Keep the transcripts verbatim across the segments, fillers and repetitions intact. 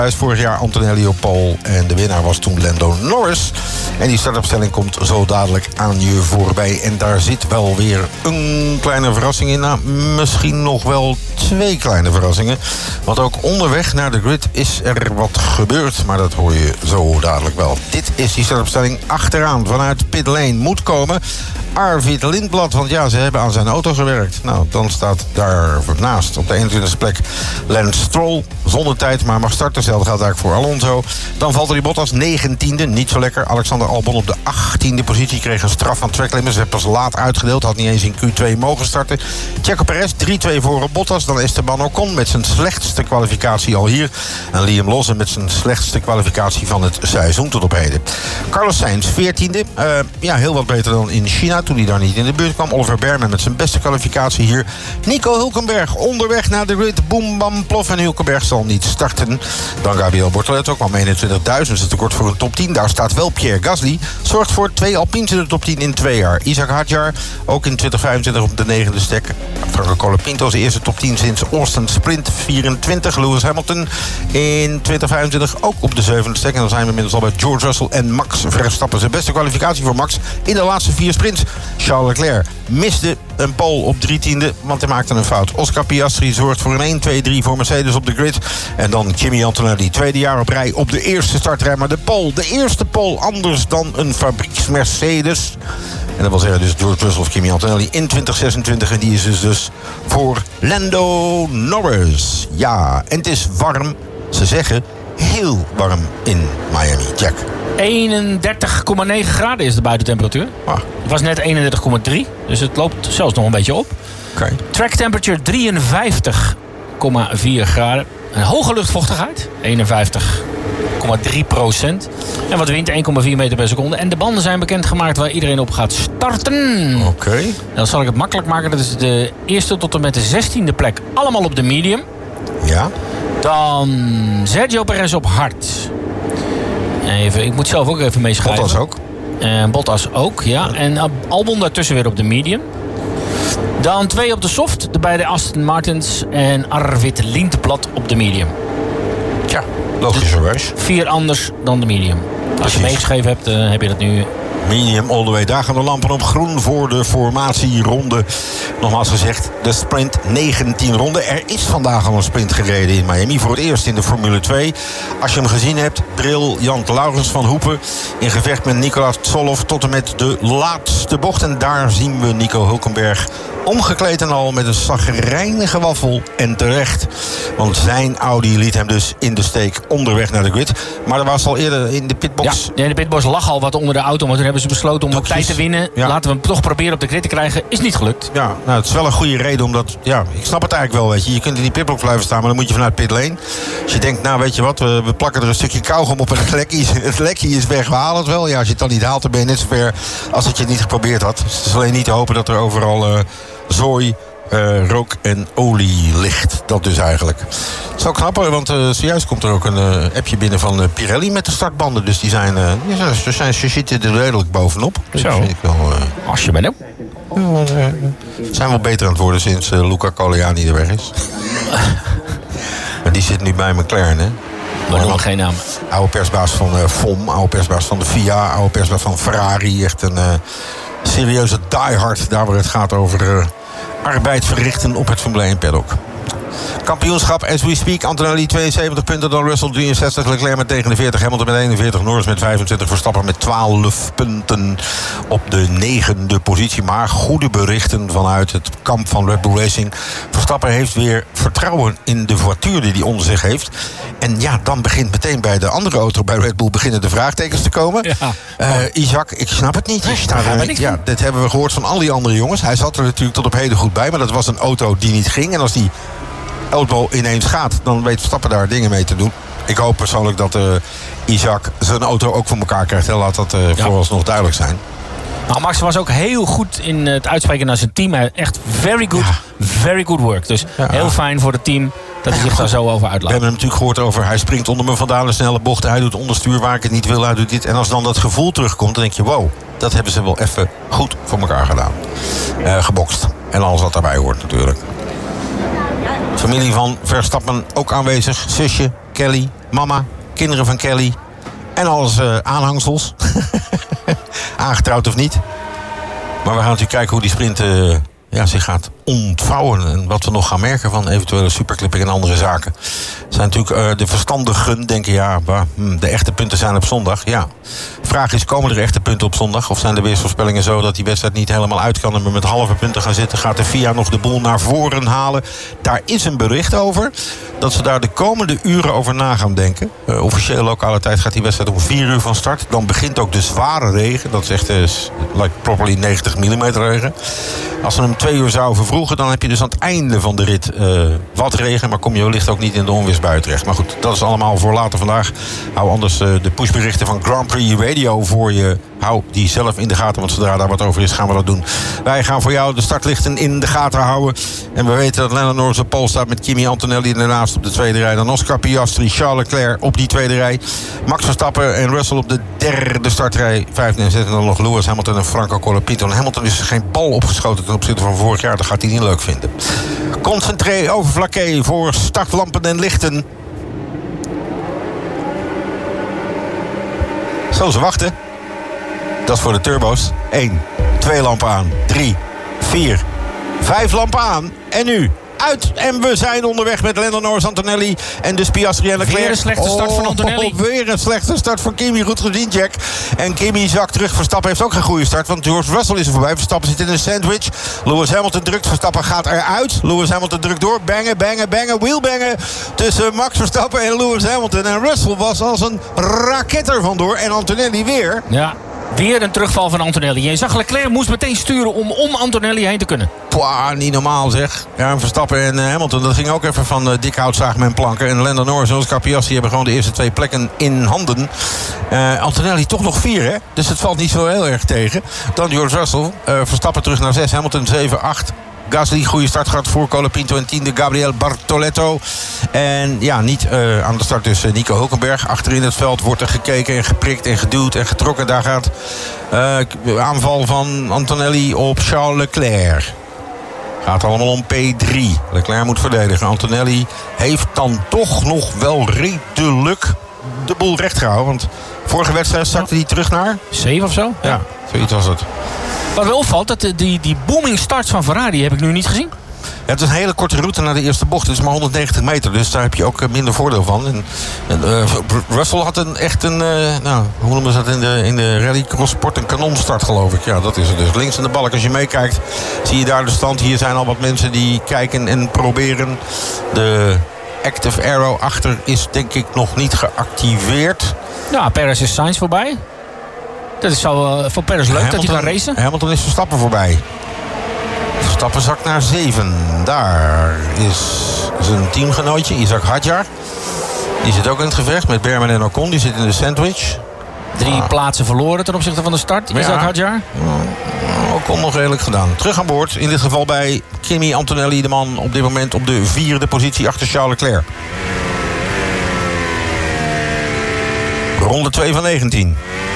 Hij is vorig jaar Antonelli op pole en de winnaar was toen Lando Norris. En die startopstelling komt zo dadelijk aan je voorbij. En daar zit wel weer een kleine verrassing in. Nou, misschien nog wel twee kleine verrassingen. Want ook onderweg naar de grid is er wat gebeurd. Maar dat hoor je zo dadelijk wel. Dit is die startopstelling achteraan vanuit pit lane. Moet komen Arvid Lindblad. Want ja, ze hebben aan zijn auto gewerkt. Nou, dan staat daar naast op de eenentwintigste plek Lance Stroll. Zonder tijd, maar mag starten. Hetzelfde geldt eigenlijk voor Alonso. Dan Valtteri Bottas, negentiende. Niet zo lekker. Alexander Albon op de achttiende positie. Kreeg een straf van track limits. Werd pas laat uitgedeeld. Had niet eens in Q twee mogen starten. Checo Perez, drie twee voor Bottas. Dan Esteban Ocon met zijn slechtste kwalificatie al hier. En Liam Lawson met zijn slechtste kwalificatie van het seizoen tot op heden. Carlos Sainz, veertiende. Uh, ja, heel wat beter dan in China, toen hij daar niet in de buurt kwam. Oliver Bearman met zijn beste kwalificatie hier. Nico Hülkenberg onderweg naar de grid. Boom, bam, plof. En Hülkenberg zal niet starten. Dan Gabriel Bortoleto kwam eenentwintigduizend. Dat is tekort voor een top tien. Daar staat wel Pierre Gasly. Zorgt voor twee Alpines in de top tien in twee jaar. Isaac Hadjar, ook in twintig vijfentwintig op de negende stek. Franco Colapinto, zijn eerste top tien sinds Austin Sprint vierentwintig. Lewis Hamilton in twintig vijfentwintig ook op de zevende stek. En dan zijn we inmiddels al bij George Russell en Max Verstappen. Zijn beste kwalificatie voor Max in de laatste vier sprints. Charles Leclerc miste een pole op drie tiende, want hij maakte een fout. Oscar Piastri zorgt voor een één twee drie voor Mercedes op de grid. En dan Kimi Antonelli, tweede jaar op rij op de eerste startrij. Maar de pole, de eerste pole, anders dan een fabrieks Mercedes. En dat wil zeggen dus George Russell of Kimi Antonelli in twintig zesentwintig. En die is dus, dus voor Lando Norris. Ja, en het is warm. Ze zeggen heel warm in Miami. Jack. eenendertig komma negen graden is de buitentemperatuur. Ah. Het was net eenendertig komma drie. Dus het loopt zelfs nog een beetje op. Okay. Track temperature drieënvijftig komma vier graden. Een hoge luchtvochtigheid. eenenvijftig komma drie procent. En wat wind, één komma vier meter per seconde. En de banden zijn bekendgemaakt waar iedereen op gaat starten. Oké. Okay. Dan zal ik het makkelijk maken. Dat is de eerste tot en met de zestiende plek. Allemaal op de medium. Ja. Dan Sergio Perez op hard. Even, ik moet zelf ook even meeschrijven. Bottas ook. En Bottas ook, ja. En Albon daartussen weer op de medium. Dan twee op de soft. De beide Aston Martins. En Arvid Lindblad op de medium. Ja, logischerwijs. Vier anders dan de medium. Als Precies. je meegeschreven hebt, uh, heb je dat nu... Medium all the way. Daar gaan de lampen op groen voor de formatieronde. Nogmaals gezegd, de sprint negentien ronden. Er is vandaag al een sprint gereden in Miami. Voor het eerst in de Formule twee. Als je hem gezien hebt, Bril Jan Laurens van Hoepen in gevecht met Nicolas Tsoloff tot en met de laatste bocht. En daar zien we Nico Hülkenberg omgekleed en al met een chagrijnige waffel. En terecht, want zijn Audi liet hem dus in de steek onderweg naar de grid. Maar er was al eerder in de pitbox... Ja, in de pitbox lag al wat onder de auto, maar toen hebben ze besloten om wat tijd te winnen. Ja. Laten we hem toch proberen op de grid te krijgen. Is niet gelukt. Ja, nou, het is wel een goede reden, omdat... Ja, ik snap het eigenlijk wel, weet je. Je kunt in die pitbox blijven staan, maar dan moet je vanuit pit lane. Als je denkt, nou, weet je wat, we, we plakken er een stukje kauwgom op en het lekkie, het lekkie is weg. We halen het wel. Ja, als je het dan niet haalt, dan ben je net zo ver als dat je het niet geprobeerd had. Dus het is alleen niet te hopen dat er overal... Uh, zooi, uh, rook en olie ligt. Dat dus eigenlijk. Het is ook knapper, want uh, zojuist komt er ook een uh, appje binnen van uh, Pirelli met de startbanden. Dus die zijn, uh, ja, ze, zijn, ze zitten er redelijk bovenop. Dus zo. Ik wel, uh, als je bent ook. Uh, zijn wel beter aan het worden sinds uh, Luca Colleani er weg is. Maar die zit nu bij McLaren, hè. Maar nog geen naam. Oude persbaas van uh, F O M, oude persbaas van de F I A, oude persbaas van Ferrari. Echt een... Uh, serieuze diehard, daar waar het gaat over uh, arbeid verrichten op het Formule één paddock. Kampioenschap as we speak. Antonelli tweeënzeventig punten, dan Russell drieënzestig, Leclerc met negenenveertig, Hamilton met eenenveertig, Norris met vijfentwintig, Verstappen met twaalf punten op de negende positie. Maar goede berichten vanuit het kamp van Red Bull Racing. Verstappen heeft weer vertrouwen in de voituur die hij onder zich heeft. En ja, dan begint meteen bij de andere auto bij Red Bull beginnen de vraagtekens te komen. Ja. Uh, Isaac, ik snap het niet. Nee, daar ben ik ja, dit hebben we gehoord van al die andere jongens. Hij zat er natuurlijk tot op heden goed bij, maar dat was een auto die niet ging. En als die auto ineens gaat, dan weet Verstappen daar dingen mee te doen. Ik hoop persoonlijk dat uh, Isaac zijn auto ook voor elkaar krijgt. En laat dat uh, ja. vooralsnog duidelijk zijn. Nou, Max was ook heel goed in het uitspreken naar zijn team. Echt very good, ja. very good work. Dus ja. heel fijn voor het team dat hij zich daar zo over uitlaat. We hebben hem natuurlijk gehoord over, hij springt onder me vandaan een snelle bocht. Hij doet onderstuur waar ik het niet wil, hij doet dit. En als dan dat gevoel terugkomt, dan denk je, wow, dat hebben ze wel even goed voor elkaar gedaan. Uh, gebokst. En alles wat daarbij hoort natuurlijk. Familie van Verstappen ook aanwezig. Zusje, Kelly, mama, kinderen van Kelly en alles uh, aanhangsels. Aangetrouwd of niet. Maar we gaan natuurlijk kijken hoe die sprint uh, ja, zich gaat ontvouwen. En wat we nog gaan merken van eventuele superclipping en andere zaken. Zijn natuurlijk uh, de verstandigen denken, ja, bah, hm, de echte punten zijn op zondag. Ja. Vraag is, komen er echte punten op zondag? Of zijn de weersvoorspellingen zo dat die wedstrijd niet helemaal uit kan en we met halve punten gaan zitten? Gaat de F I A nog de boel naar voren halen? Daar is een bericht over. Dat ze daar de komende uren over na gaan denken. Uh, officieel lokale tijd gaat die wedstrijd om vier uur van start. Dan begint ook de zware regen. Dat is echt uh, like properly negentig millimeter regen. Als ze hem twee uur zouden vervroegen, dan heb je dus aan het einde van de rit uh, wat regen. Maar kom je wellicht ook niet in de onweersbui terecht. Maar goed, dat is allemaal voor later vandaag. Hou anders uh, de pushberichten van Grand Prix Radio voor je. Hou die zelf in de gaten, want zodra daar wat over is, gaan we dat doen. Wij gaan voor jou de startlichten in de gaten houden. En we weten dat Lando Norris op pole staat met Kimi Antonelli daarnaast op de tweede rij. Dan Oscar Piastri, Charles Leclerc op die tweede rij. Max Verstappen en Russell op de derde startrij. Vijfde en zesde. En dan nog Lewis Hamilton en Franco Colapinto. En Hamilton is geen bal opgeschoten ten opzichte van vorig jaar. Dat gaat hij niet leuk vinden. Concentré over vlakke voor startlampen en lichten. Zo, ze wachten. Dat is voor de turbo's. één, twee lampen aan. drie, vier, vijf lampen aan. En nu uit. En we zijn onderweg met Lando Norris, Antonelli en dus Piastri en Leclerc. Weer een slechte start oh, van Antonelli. Oh, weer een slechte start van Kimi. Goed gezien, Jack. En Kimi zakt terug. Verstappen heeft ook geen goede start, want George Russell is er voorbij. Verstappen zit in een sandwich. Lewis Hamilton drukt. Verstappen gaat eruit. Lewis Hamilton drukt door. Bangen, bangen, bangen. Wheelbangen tussen Max Verstappen en Lewis Hamilton. En Russell was als een raket er vandoor. En Antonelli weer. Ja. Weer een terugval van Antonelli. Je zag Leclerc moest meteen sturen om om Antonelli heen te kunnen. Pwah, niet normaal zeg. Ja, Verstappen en uh, Hamilton, dat ging ook even van uh, dik hout zagen met planken. En Lando Norris en Oscar Piastri hebben gewoon de eerste twee plekken in handen. Uh, Antonelli toch nog vier, hè? Dus het valt niet zo heel erg tegen. Dan George Russell. Uh, Verstappen terug naar zes. Hamilton zeven, acht. Gasly, goede start gehad voor Colapinto en tiende Gabriel Bartoletto. En ja, niet uh, aan de start dus uh, Nico Hulkenberg. Achterin het veld wordt er gekeken en geprikt en geduwd en getrokken. Daar gaat uh, aanval van Antonelli op Charles Leclerc. Gaat allemaal om P drie. Leclerc moet verdedigen. Antonelli heeft dan toch nog wel redelijk de boel recht gehouden. Want vorige wedstrijd zakte hij terug naar zeven of zo? Ja, ja, zoiets was het. Wat wel opvalt, dat die, die booming starts van Ferrari heb ik nu niet gezien. Ja, het is een hele korte route naar de eerste bocht. Het is maar honderdnegentig meter, dus daar heb je ook minder voordeel van. En, en, uh, Russell had een, echt een, uh, nou, hoe noemen ze dat in de, in de rallycross-sport? Een kanonstart, geloof ik. Ja, dat is het dus. Links in de balk, als je meekijkt, zie je daar de stand. Hier zijn al wat mensen die kijken en proberen. De Active Arrow achter is denk ik nog niet geactiveerd. Ja, Perez is Sainz voorbij. Dat is zo, uh, voor Perez leuk Hamilton, dat hij kan racen. Hamilton is Verstappen voorbij. Verstappen zakt naar zeven. Daar is zijn teamgenootje Isaac Hadjar. Die zit ook in het gevecht met Berman en Ocon. Die zit in de sandwich. Drie ah. plaatsen verloren ten opzichte van de start. Isaac ja. Hadjar. Ocon nog redelijk gedaan. Terug aan boord. In dit geval bij Kimi Antonelli. De man op dit moment op de vierde positie achter Charles Leclerc. Ronde twee van negentien.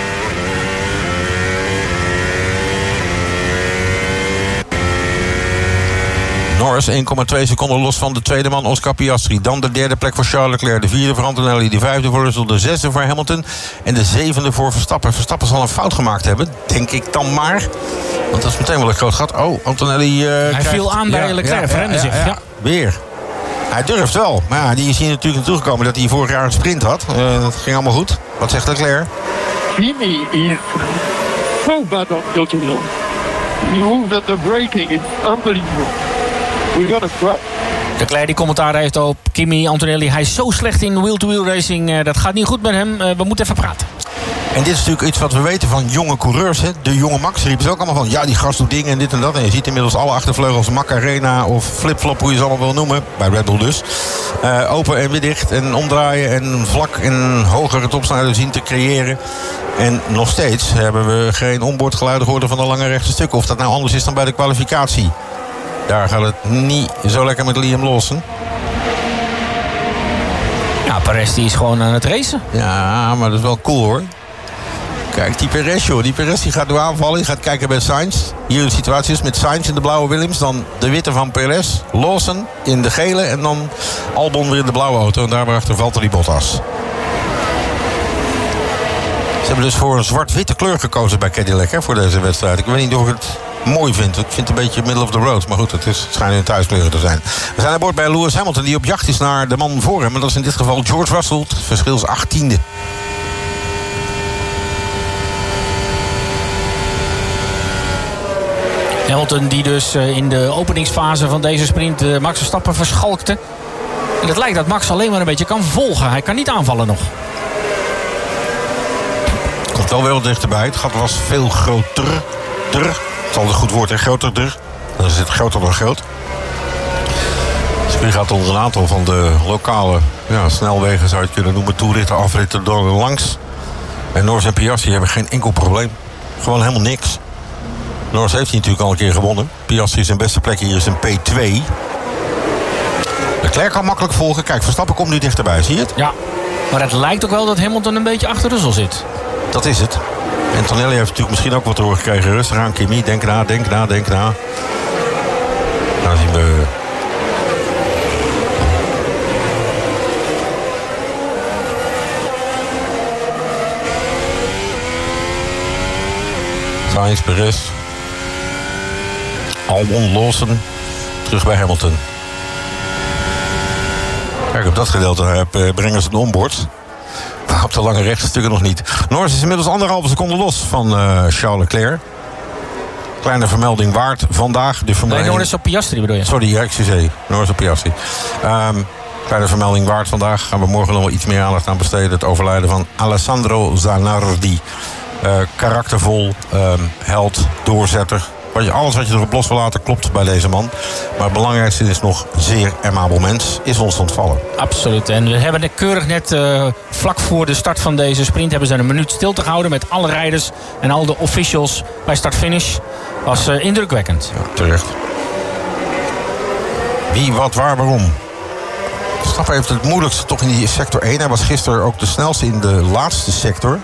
Norris één komma twee seconden los van de tweede man Oscar Piastri. Dan de derde plek voor Charles Leclerc. De vierde voor Antonelli. De vijfde voor Russell. De zesde voor Hamilton. En de zevende voor Verstappen. Verstappen zal een fout gemaakt hebben. Denk ik dan maar. Want dat is meteen wel een groot gat. Oh, Antonelli... Uh, Hij krijgt... viel aan bij ja, Leclerc. Ja, verremde ja, zich. Ja, ja. Weer. Hij durft wel. Maar ja, die is hier natuurlijk naartoe gekomen dat hij vorig jaar een sprint had. Uh, dat ging allemaal goed. Wat zegt Leclerc? Kimi is so bad on Dutton. He moved at the braking. It's unbelievable. We got a crash. Leclerc die commentaar heeft op Kimi Antonelli. Hij is zo slecht in wheel-to-wheel racing. Uh, dat gaat niet goed met hem. Uh, we moeten even praten. En dit is natuurlijk iets wat we weten van jonge coureurs. Hè. De jonge Max riepen ze ook allemaal van... ja, die gast doet dingen en dit en dat. En je ziet inmiddels alle achtervleugels Macarena of flipflop, hoe je ze allemaal wil noemen. Bij Red Bull dus. Uh, open en weer dicht en omdraaien en vlak en hoger het opsnijden zien te creëren. En nog steeds hebben we geen onboardgeluiden gehoord van de lange rechte stukken. Of dat nou anders is dan bij de kwalificatie. Daar gaat het niet zo lekker met Liam Lawson. Ja, Perez die is gewoon aan het racen. Ja, maar dat is wel cool hoor. Kijk, die Perez, joh. Die Perez die gaat nu aanvallen. Die gaat kijken bij Sainz. Hier de situatie is met Sainz in de blauwe Williams. Dan de witte van Perez. Lawson in de gele. En dan Albon weer in de blauwe auto. En daarachter Valtteri Bottas. Ze hebben dus voor een zwart-witte kleur gekozen bij Cadillac, hè, voor deze wedstrijd. Ik weet niet of ik het mooi vind. Ik vind het een beetje middle of the road. Maar goed, het, is, het schijnen hun thuiskleuren te zijn. We zijn aan boord bij Lewis Hamilton, die op jacht is naar de man voor hem. En dat is in dit geval George Russell. Het verschil is achttiende. Hamilton die dus in de openingsfase van deze sprint Max Verstappen verschalkte. En het lijkt dat Max alleen maar een beetje kan volgen. Hij kan niet aanvallen nog. Komt wel weer wat dichterbij. Het gat was veel groter. Der. Het is al een goed woord, hè? Groter. Der. Dan is het groter dan groot. Dus gaat onder een aantal van de lokale ja, snelwegen, zou je het kunnen noemen, toeritten, afritten door en langs. En Norris en Piastri hebben geen enkel probleem. Gewoon helemaal niks. Norris heeft hij natuurlijk al een keer gewonnen. Piastri zijn beste plek hier is een P twee. Leclerc kan makkelijk volgen. Kijk, Verstappen komt nu dichterbij, zie je het? Ja, maar het lijkt ook wel dat Hamilton een beetje achter Russell zit. Dat is het. En Antonelli heeft natuurlijk misschien ook wat te horen gekregen. Rustig aan, Kimi. Denk na, denk na, denk na. Nou zien we... Sainz, Perez. Albon, Lawson. Terug bij Hamilton. Kijk, op dat gedeelte brengen ze het onboard. Maar op de lange rechtstukken nog niet. Norris is inmiddels anderhalve seconde los van uh, Charles Leclerc. Kleine vermelding waard vandaag. De Formule nee, Norris op Piastri bedoel je? Sorry, ja, excuseer. Norris op Piastri. Um, kleine vermelding waard vandaag. Gaan we morgen nog wel iets meer aandacht aan besteden. Het overlijden van Alessandro Zanardi. Uh, karaktervol, um, held, doorzetter. Wat je, alles wat je erop los wil laten klopt bij deze man. Maar het belangrijkste is nog zeer amabel mens. Is ons ontvallen. Absoluut. En we hebben net keurig net uh, vlak voor de start van deze sprint... hebben ze een minuut stil te houden met alle rijders en al de officials bij start-finish. Was uh, indrukwekkend. Ja, terecht. Wie, wat, waar, waarom? Verstappen heeft het moeilijkste toch in die sector één. Hij was gisteren ook de snelste in de laatste sector.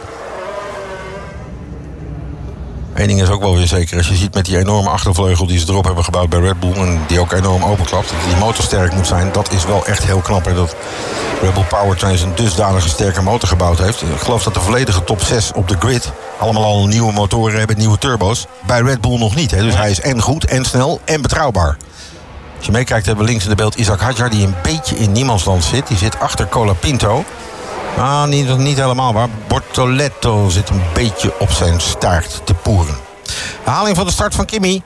Eén ding is ook wel weer zeker. Als je ziet met die enorme achtervleugel die ze erop hebben gebouwd bij Red Bull... en die ook enorm openklapt, dat die motor sterk moet zijn... dat is wel echt heel knap. Hè, dat Red Bull Powertrains een dusdanige sterke motor gebouwd heeft. Ik geloof dat de volledige top zes op de grid... allemaal al nieuwe motoren hebben, nieuwe turbo's. Bij Red Bull nog niet. Hè, dus hij is en goed, en snel, en betrouwbaar. Als je meekijkt hebben we links in de beeld Isaac Hadjar... die een beetje in niemandsland zit. Die zit achter Colapinto. Ah, niet, niet helemaal waar. Bortoletto zit een beetje op zijn staart te poeren. Herhaling van de start van Kimi.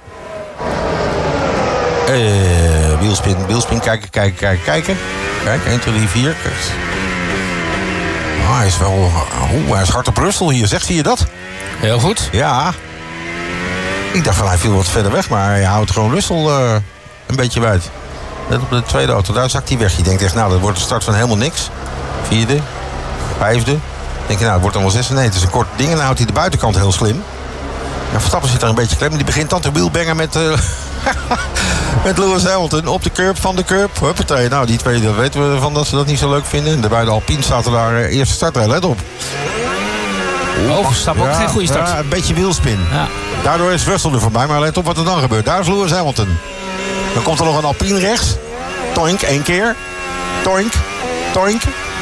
Uh, wielspin, wielspin. Kijken, kijken, kijken, kijken. Kijk, één, twee, drie, vier. Kijk. Ah, hij is wel... Oeh, hij is hard op Russell hier. Zegt, zie je dat? Heel goed. Ja. Ik dacht van hij viel wat verder weg. Maar hij houdt gewoon Russell uh, een beetje wijd. Net op de tweede auto. Daar zakt hij weg. Je denkt echt, nou, dat wordt de start van helemaal niks. Vierde. Vijfde. Dan denk je, nou, het wordt dan wel zesde. Nee, het is een kort ding en dan houdt hij de buitenkant heel slim. Ja, Verstappen zit daar een beetje klem. Die begint dan te wielbangen met, uh, met Lewis Hamilton op de curb van de curb. Huppatee. Nou, die twee, dat weten we van dat ze dat niet zo leuk vinden. De beide Alpines zaten daar uh, eerste startrij. Let op. Oh, Verstappen ook ja, geen goede start. Ja, een beetje wielspin. Ja. Daardoor is Russell er voorbij. Maar let op wat er dan gebeurt. Daar is Lewis Hamilton. Dan komt er nog een Alpine rechts. Toink, één keer. Toink. Toink.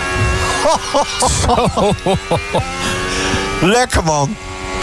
Lekker, man.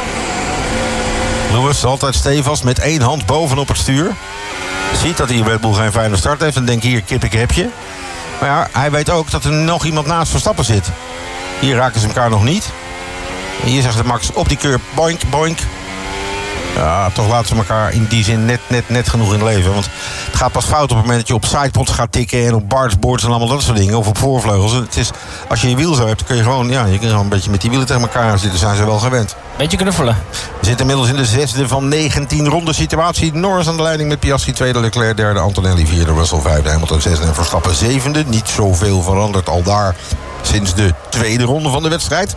Lewis altijd stevast met één hand bovenop het stuur. Ziet dat hij Red Bull geen fijne start heeft. En denkt hier, kip ik heb je. Maar ja, hij weet ook dat er nog iemand naast Verstappen zit. Hier raken ze elkaar nog niet. En hier zegt de Max op die curb, boink, boink. Ja, toch laten ze elkaar in die zin net, net, net genoeg in leven. Want het gaat pas fout op het moment dat je op sidepods gaat tikken... en op bargeboards en allemaal dat soort dingen. Of op voorvleugels. Het is, als je je wiel zo hebt, dan kun je gewoon... ja, je kunt gewoon een beetje met die wielen tegen elkaar zitten. Zijn ze wel gewend. Beetje knuffelen. We zitten inmiddels in de zesde van negentien ronde situatie. Norris aan de leiding met Piastri tweede, Leclerc derde, Antonelli vierde, Russell vijfde, Hamilton zesde en Verstappen zevende. Niet zoveel veranderd al daar sinds de tweede ronde van de wedstrijd.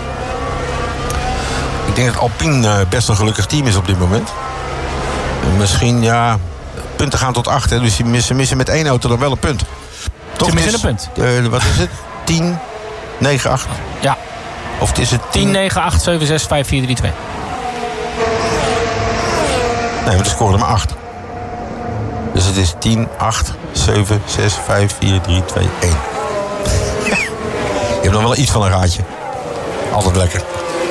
Ik denk dat Alpine best een gelukkig team is op dit moment. En misschien, ja, punten gaan tot acht. Hè, dus ze missen, missen met één auto dan wel een punt. Toch ze missen een punt. Uh, wat is het? tien, negen, acht. Ja. Of het is het tien, negen, acht, zeven, zes, vijf, vier, drie, twee. Nee, maar de scoorde maar acht. Dus het is tien, acht, zeven, zes, vijf, vier, drie, twee, één. Je hebt nog wel iets van een raadje. Altijd lekker.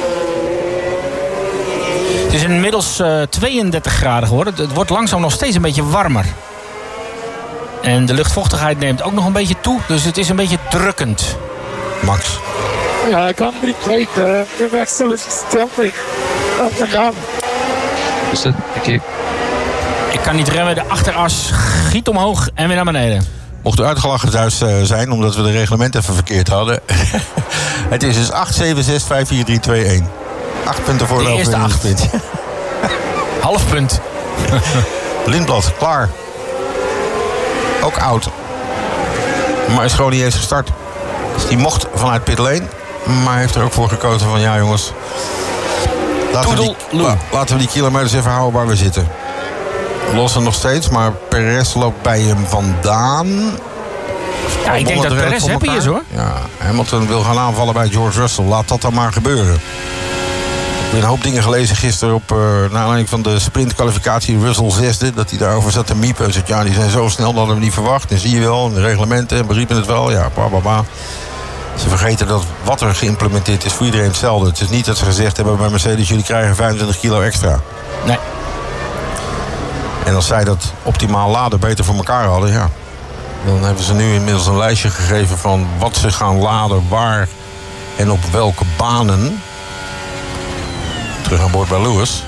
Het is inmiddels uh, tweeëndertig graden geworden. Het wordt langzaam nog steeds een beetje warmer. En de luchtvochtigheid neemt ook nog een beetje toe. Dus het is een beetje drukkend. Max. Ja, ik kan niet weten. De wechsel is stelling. Dat gaan. Dus dat, oké. Ik kan niet remmen. De achteras giet omhoog en weer naar beneden. Mocht u uitgelachen thuis uh, zijn, omdat we de reglement even verkeerd hadden. Het is dus acht, zeven, zes, vijf, vier, drie, twee, één. Acht punten voor de eerste acht. Punt. Half punt. Lindblad, klaar. Ook oud. Maar is gewoon niet eens gestart. Dus die mocht vanuit pit lane. Maar heeft er ook voor gekozen van, ja jongens. Laten, we die, la, laten we die kilometers even houden waar we zitten. Lossen nog steeds, maar Perez loopt bij hem vandaan. Ja, ik denk dat Perez happy is hoor. Ja, Hamilton wil gaan aanvallen bij George Russell. Laat dat dan maar gebeuren. Ik heb een hoop dingen gelezen gisteren op uh, naar aanleiding van de sprintkwalificatie. Russell zesde, dat hij daarover zat te miepen. En zei, ja, die zijn zo snel, dat hadden we niet verwacht. En zie je wel, de reglementen, beriepen het wel. Ja, bah, bah, bah. Ze vergeten dat wat er geïmplementeerd is voor iedereen hetzelfde. Het is niet dat ze gezegd hebben bij Mercedes, jullie krijgen vijfentwintig kilo extra. Nee. En als zij dat optimaal laden beter voor elkaar hadden, ja. Dan hebben ze nu inmiddels een lijstje gegeven van wat ze gaan laden, waar en op welke banen. Terug aan boord bij Lewis.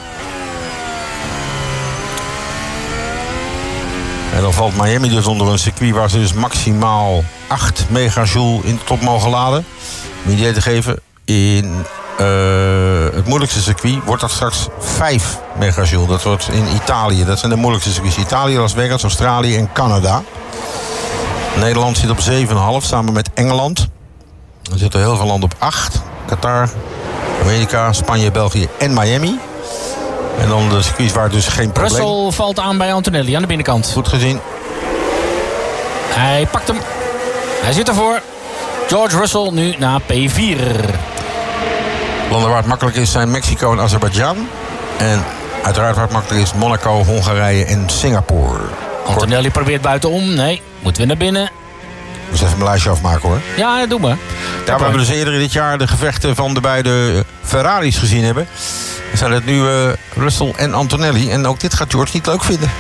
En dan valt Miami dus onder een circuit waar ze dus maximaal acht megajoule in de top mogen laden. Om je idee te geven, in uh, het moeilijkste circuit wordt dat straks vijf megajoule. Dat wordt in Italië. Dat zijn de moeilijkste circuits. Italië, Las Vegas, Australië en Canada. Nederland zit op zeven komma vijf samen met Engeland. Er zitten heel veel landen op acht. Qatar, Amerika, Spanje, België en Miami. En dan de circuits waar dus geen probleem... Russell valt aan bij Antonelli aan de binnenkant. Goed gezien. Hij pakt hem. Hij zit ervoor. George Russell nu naar P vier. Landen waar het makkelijk is zijn Mexico en Azerbeidzjan. En uiteraard waar het makkelijk is Monaco, Hongarije en Singapore. Antonelli probeert buitenom. Nee, moeten we naar binnen. Ik moet even mijn lijstje afmaken hoor. Ja, doe maar. Ja, we hebben dus eerder dit jaar de gevechten van de beide Ferraris gezien hebben. Dan zijn het nu uh, Russell en Antonelli. En ook dit gaat George niet leuk vinden.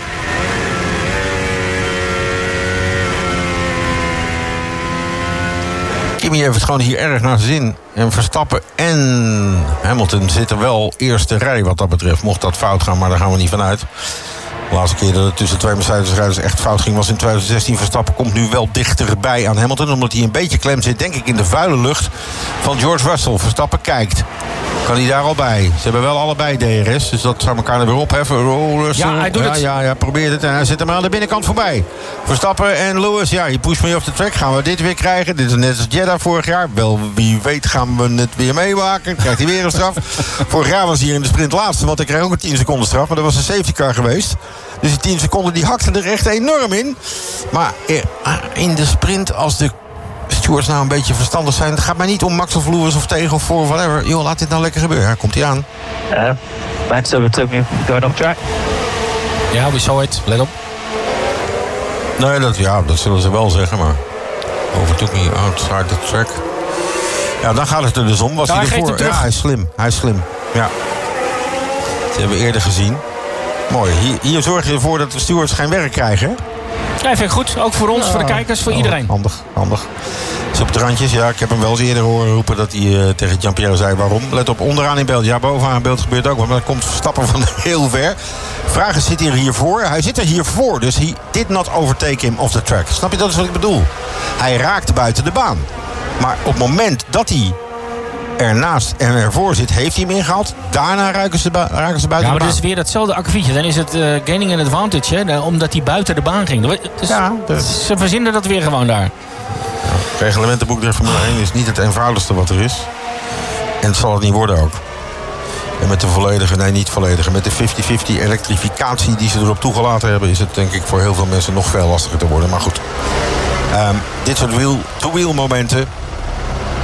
Kimi heeft het gewoon hier erg naar zijn zin. En Verstappen en Hamilton zitten wel eerste rij wat dat betreft. Mocht dat fout gaan, maar daar gaan we niet vanuit. De laatste keer dat het tussen twee Mercedes-rijders echt fout ging was in twintig zestien. Verstappen komt nu wel dichterbij aan Hamilton. Omdat hij een beetje klem zit, denk ik, in de vuile lucht van George Russell. Verstappen kijkt. Kan hij daar al bij? Ze hebben wel allebei D R S, dus dat zou elkaar er weer opheffen. Oh, Russell. Ja, hij doet ja, het. Ja, ja, probeert het. En hij zit er maar aan de binnenkant voorbij. Verstappen en Lewis, ja, je push me off the track. Gaan we dit weer krijgen? Dit is net als Jeddah vorig jaar. Wel, wie weet gaan we het weer meemaken. Krijgt hij weer een straf. Vorig jaar was hij hier in de sprint laatste, want hij kreeg ook een tien seconden straf. Maar dat was een safety car geweest. Dus die tien seconden die hakten er echt enorm in. Maar in de sprint, als de stewards nou een beetje verstandig zijn, het gaat mij niet om Max of Lewis of tegen of voor of whatever. Joh, laat dit nou lekker gebeuren. Ja, komt hij aan. Uh, Max overtook me going off track. Ja, we saw it. Let op. Nee, dat, ja, dat zullen ze wel zeggen, maar overtook me outside the track. Ja, dan gaat het er dus om. Was ja, hij hij ervoor? geeft hem terug. Ja, hij is slim. Hij is slim. Ja. Dat hebben we eerder gezien. Mooi. Hier, hier zorg je ervoor dat de stewards geen werk krijgen. Ja, vind ik goed. Ook voor ons, ja, voor de kijkers, voor oh, iedereen. Handig, handig. Is op de randjes. Ja, ik heb hem wel eens eerder horen roepen dat hij uh, tegen Gianpiero zei waarom. Let op, onderaan in beeld. Ja, bovenaan in beeld gebeurt ook. Maar dan komt Verstappen van heel ver. Vraag is, zit hij er hiervoor? Hij zit er hiervoor. Dus hij did not overtake him off the track. Snap je, dat is wat ik bedoel? Hij raakte buiten de baan. Maar op het moment dat hij ernaast en ervoor zit, heeft hij hem ingehaald. Daarna raken ze, raken ze buiten ja, maar de baan. dat is weer datzelfde akkefietje. Dan is het uh, gaining an advantage, hè, omdat hij buiten de baan ging. Dus ja, dat... Ze verzinnen dat weer gewoon daar. Ja, het reglementenboek der Formule één is niet het eenvoudigste wat er is. En het zal het niet worden ook. En met de volledige, nee niet volledige, met de vijftig vijftig elektrificatie die ze erop toegelaten hebben, is het denk ik voor heel veel mensen nog veel lastiger te worden. Maar goed, um, dit soort wheel-to-wheel momenten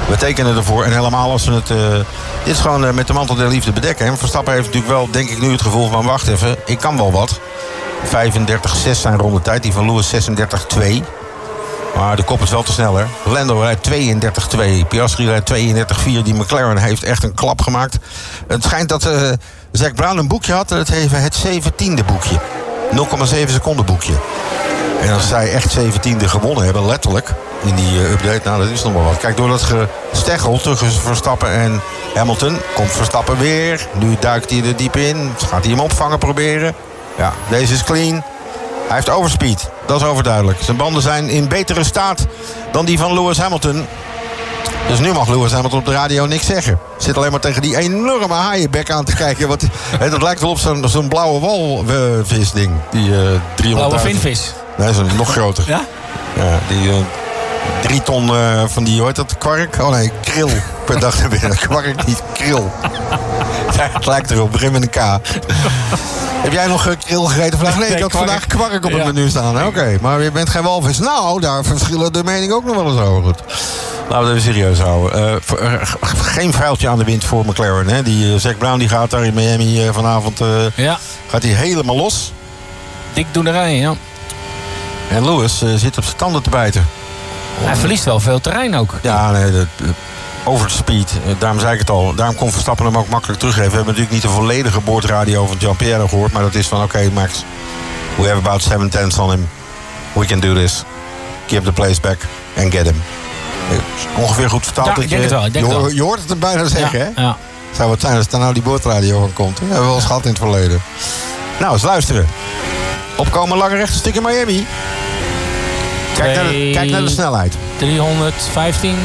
We tekenen ervoor. En helemaal als we het... Uh, dit is gewoon uh, met de mantel der liefde bedekken. En Verstappen heeft natuurlijk wel, denk ik nu, het gevoel van... wacht even, ik kan wel wat. vijfendertig zes zijn rondetijd. Die van Lewis zesendertig twee. Maar de kop is wel te snel, hè. Lando rijdt tweeëndertig twee. Piastri rijdt tweeëndertig vier. Die McLaren heeft echt een klap gemaakt. Het schijnt dat uh, Zac Brown een boekje had. Dat heet het zeventiende boekje. nul komma zeven seconden boekje. En als zij echt zeventiende gewonnen hebben, letterlijk... in die uh, update, nou dat is nog wel wat. Kijk, door dat gesteggel tussen Verstappen en Hamilton... komt Verstappen weer. Nu duikt hij er diep in. Gaat hij hem opvangen proberen. Ja, deze is clean. Hij heeft overspeed, dat is overduidelijk. Zijn banden zijn in betere staat dan die van Lewis Hamilton. Dus nu mag Lewis Hamilton op de radio niks zeggen. Zit alleen maar tegen die enorme haaienbek aan te kijken. Wat, he, dat lijkt wel op zo'n, zo'n blauwe walvis ding. Die uh, driehonderd. Blauwe vinvis. Nee, zo'n nog groter. Ja? Ja, die uh, drie ton uh, van die, hoe heet dat, kwark? Oh nee, kril per dag te winnen. Kwark, niet kril. Ja, het lijkt erop, begin met een K. Heb jij nog uh, kril gegeten vandaag? Nee, ik had kwark. vandaag kwark op het ja. menu staan. Oké, okay, maar je bent geen walvis. Nou, daar verschillen de meningen ook nog wel eens over. Goed. Laten we het even serieus houden. Uh, voor, uh, geen vuiltje aan de wind voor McLaren. Hè? Die uh, Zac Brown die gaat daar in Miami uh, vanavond uh, ja. gaat hij helemaal los. Dik doenerij, ja. En Lewis uh, zit op zijn tanden te bijten. Hij verliest wel veel terrein ook. Ja, nee, de, de, over de speed. Uh, daarom zei ik het al. Daarom kon Verstappen hem ook makkelijk teruggeven. We hebben natuurlijk niet de volledige boordradio van Gianpiero gehoord. Maar dat is van, oké, okay, Max. We have about seven tenths on him. We can do this. Give the place back and get him. Ongeveer goed vertaald. Ja, dat ik denk je, het wel. Ik denk je, het wel. je hoort het er bijna zeggen, ja, hè? Ja. Zou het zijn als er nou die boordradio van komt. Dat hebben we wel eens gehad in het verleden. Nou, eens luisteren. Opkomen lange rechte stuk in Miami. Kijk, naar de, kijk naar de snelheid. driehonderdvijftien.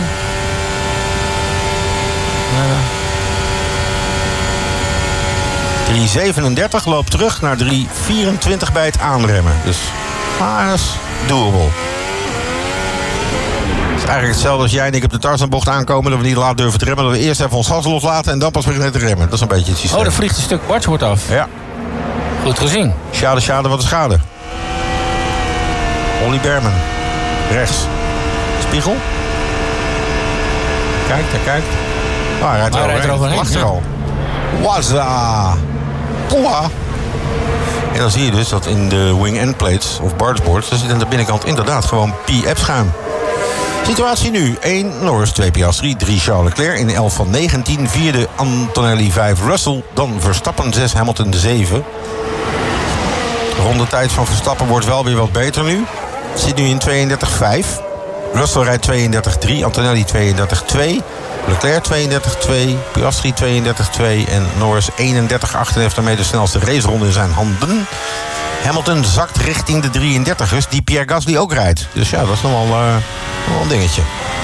drie zevenendertig loopt terug naar drie vierentwintig bij het aanremmen. Dus, maar dat is doable. Het is eigenlijk hetzelfde als jij en ik op de Tarzanbocht aankomen. Dat we niet laat durven te remmen. Dat we eerst even ons gas loslaten en dan pas beginnen te remmen. Dat is een beetje het systeem. Oh, er vliegt een stuk bargehoord af. Ja. Goed gezien. Schade, schade, wat een schade. Ollie Berman. Rechts. Spiegel. Kijkt, hij kijkt. Ah, hij rijdt hij rijdt er overheen. Lacht er al. Wazza. Poa. En dan zie je dus dat in de wing-end plates of bargeboards... daar zit aan de binnenkant inderdaad gewoon P-F-schuim. Situatie nu. één Norris, twee Piastri, drie Charles Leclerc. In elf van negentien. Vierde Antonelli, vijf Russell. Dan Verstappen, zes Hamilton, zeven. De rondetijd van Verstappen wordt wel weer wat beter nu. Zit nu in tweeëndertig vijf. Russell rijdt tweeëndertig drie. Antonelli tweeëndertig twee. Leclerc tweeëndertig twee. Piastri tweeëndertig twee. En Norris eenendertig acht. En heeft daarmee de snelste raceronde in zijn handen. Hamilton zakt richting de drieëndertigers. Die Pierre Gasly ook rijdt. Dus ja, dat is nog wel, uh, nog wel een dingetje.